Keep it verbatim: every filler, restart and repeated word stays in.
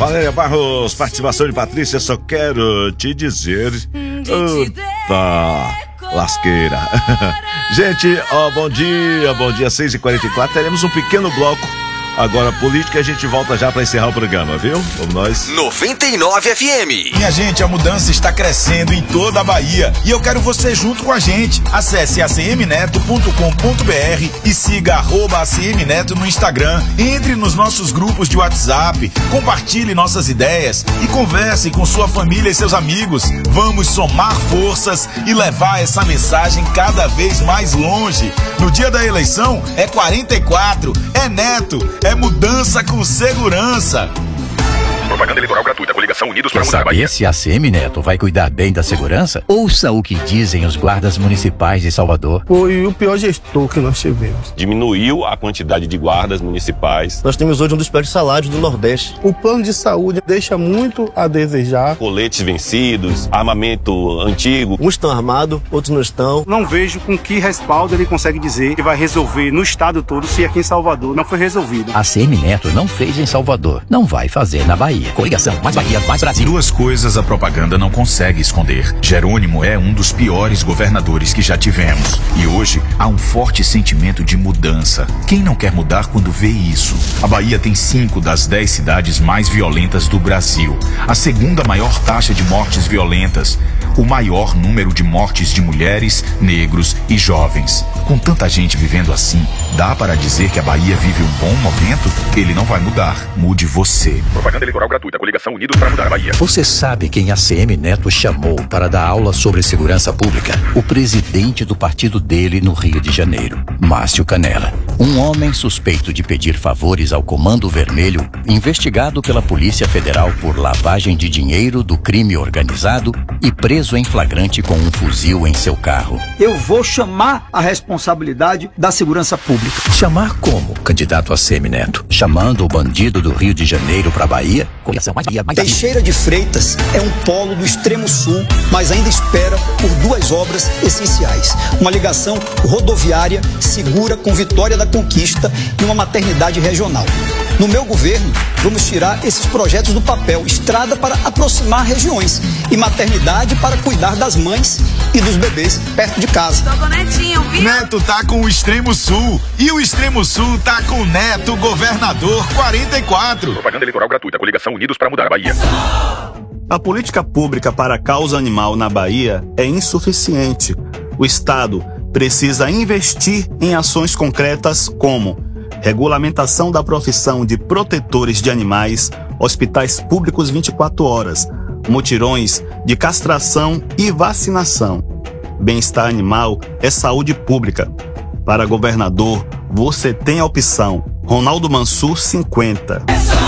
Valéria Barros, participação de Patrícia, só quero te dizer. Opa, lasqueira. Gente, ó, bom dia, bom dia, seis e quarenta e quatro, teremos um pequeno bloco. Agora, política, a gente volta já para encerrar o programa, viu? Vamos nós. noventa e nove F M. Minha gente, a mudança está crescendo em toda a Bahia e eu quero você junto com a gente. Acesse a c m neto ponto com ponto b r e siga arroba a c m neto no Instagram. Entre nos nossos grupos de WhatsApp, compartilhe nossas ideias e converse com sua família e seus amigos. Vamos somar forças e levar essa mensagem cada vez mais longe. No dia da eleição é quarenta e quatro, é Neto. É mudança com segurança. Propaganda eleitoral gratuita. Coligação Unidos para Quer mudar a saber Bahia. se a C M Neto vai cuidar bem da segurança? Ouça o que dizem os guardas municipais de Salvador. Foi o pior gestor que nós tivemos. Diminuiu a quantidade de guardas municipais. Nós temos hoje um dos piores salários do Nordeste. O plano de saúde deixa muito a desejar. Coletes vencidos, armamento antigo. Uns estão armados, outros não estão. Não vejo com que respaldo ele consegue dizer que vai resolver no estado todo se aqui em Salvador não foi resolvido. A C M Neto não fez em Salvador, não vai fazer na Bahia. Coligação Mais Bahia, Mais Brasil. Duas coisas a propaganda não consegue esconder. Jerônimo é um dos piores governadores que já tivemos. E hoje há um forte sentimento de mudança. Quem não quer mudar quando vê isso? A Bahia tem cinco das dez cidades mais violentas do Brasil. A segunda maior taxa de mortes violentas. O maior número de mortes de mulheres, negros e jovens. Com tanta gente vivendo assim, dá para dizer que a Bahia vive um bom momento? Ele não vai mudar. Mude você. Propaganda eleitoral gratuita. Coligação Unidos para mudar a Bahia. Você sabe quem a C M Neto chamou para dar aula sobre segurança pública? O presidente do partido dele no Rio de Janeiro, Márcio Canela. Um homem suspeito de pedir favores ao Comando Vermelho, investigado pela Polícia Federal por lavagem de dinheiro do crime organizado e preso em flagrante com um fuzil em seu carro. Eu vou chamar a responsabilidade da segurança pública. Chamar como, candidato a C M Neto? Chamando o bandido do Rio de Janeiro para a Bahia? Mais Bahia, mais Teixeira de Freitas é um polo do extremo sul, mas ainda espera por duas obras essenciais. Uma ligação rodoviária segura com Vitória da Conquista e uma maternidade regional. No meu governo, vamos tirar esses projetos do papel. Estrada para aproximar regiões e maternidade para cuidar das mães e dos bebês perto de casa. Netinho, viu? Neto tá com o Extremo Sul e o Extremo Sul tá com o Neto Governador quarenta e quatro. Propaganda eleitoral gratuita. Coligação Unidos para mudar a Bahia. A política pública para a causa animal na Bahia é insuficiente. O Estado precisa investir em ações concretas como regulamentação da profissão de protetores de animais, hospitais públicos vinte e quatro horas, mutirões de castração e vacinação. Bem-estar animal é saúde pública. Para governador, você tem a opção Ronaldo Mansur cinquenta.